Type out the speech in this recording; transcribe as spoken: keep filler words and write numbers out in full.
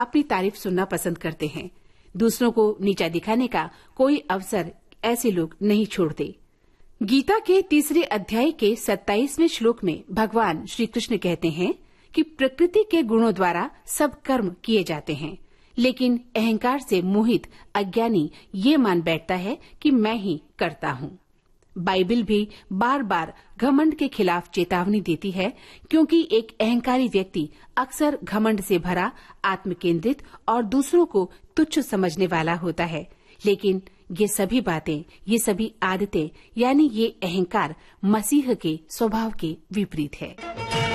अपनी तारीफ सुनना पसंद करते हैं। दूसरों को नीचा दिखाने का कोई अवसर ऐसे लोग नहीं छोड़ते। गीता के तीसरे अध्याय के सत्ताईसवें श्लोक में भगवान श्री कृष्ण कहते हैं कि प्रकृति के गुणों द्वारा सब कर्म किए जाते हैं, लेकिन अहंकार से मोहित अज्ञानी ये मान बैठता है कि मैं ही करता हूँ। बाइबल भी बार बार घमंड के खिलाफ चेतावनी देती है, क्योंकि एक अहंकारी व्यक्ति अक्सर घमंड से भरा, आत्मकेंद्रित और दूसरों को तुच्छ समझने वाला होता है। लेकिन ये सभी बातें, ये सभी आदतें यानी ये अहंकार मसीह के स्वभाव के विपरीत है।